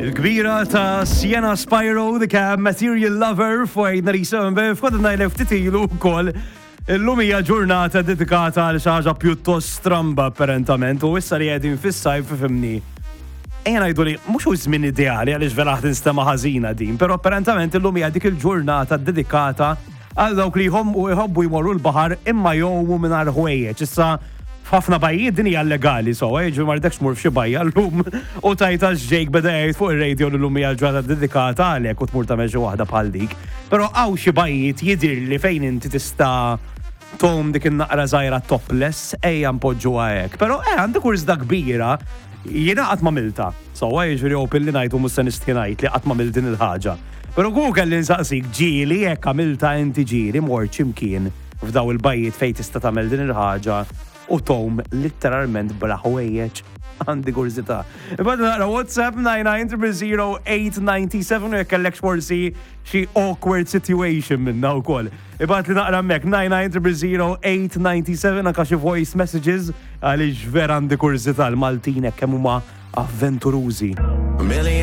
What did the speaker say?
Il-kbira ta' Sienna Spyro, dik Material Lover, fwajna li sembe, f'kodna l-ftitilu kol. Illum hija ġurnata dedikata għal xi ħaġa pjuttost stramba apparentament u issa li qegħdin fis-sajf fimni. Ejja ngħidu li mhux hu żmien ideali għaliex vera tinstema' ħażina din, però apparentament illum hija dik il-ġurnata dedikata għal dawk li jħobbu jmorru l-baħar imma jgħumu mingħajr ħwejjeġ. Issa ħafna bajjiet din hija legali so, ġi mardekx mur f'xi bajja llum u tajta x'Jake beda jgħid fuq ir-radio li llum hija ġurnata dedikata għalhekk u tmur tagħmel xi waħda bħal dik. Però hawn xi bajjiet jidhirli fejn inti tista' tom dik in-naqra żgħira topless ejja npoġġuha hekk. Però għandek ursda kbira jiena qatt ma milta. So jiġri open li ngħidu mhux se nistħi ngħid li qatt ma mill din il-ħaġa. Però Google li nsaqsik ġieli hekk għamilta inti ġieli mort x'imkien f'daw il-bajjiet fejn tista' tagħmel din il-ħaġa u tom literalment bla ħwejjeġ għandi kurzita. Ibad naqra WhatsApp 99000897 u jekk kellek forsi xi awkward situation minna wkoll. Ibad li naqra mek 99000897 anke xi voice messages għaliex vera għandi kurzita l-Maltin hekk kemm huma avventurużi.